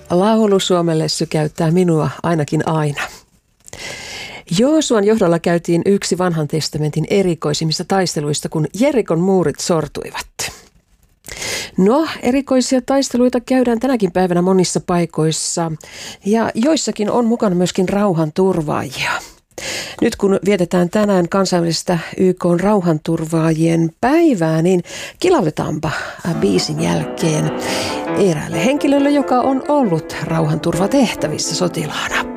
Laulu Suomelle sykäyttää minua ainakin aina. Joosuan johdolla käytiin yksi vanhan testamentin erikoisimmista taisteluista, kun Jerikon muurit sortuivat. No, erikoisia taisteluita käydään tänäkin päivänä monissa paikoissa ja joissakin on mukana myöskin rauhanturvaajia. Nyt kun vietetään tänään kansainvälistä YK:n rauhanturvaajien päivää, niin kilautetaanpa biisin jälkeen eräälle henkilölle, joka on ollut rauhanturvatehtävissä sotilaana.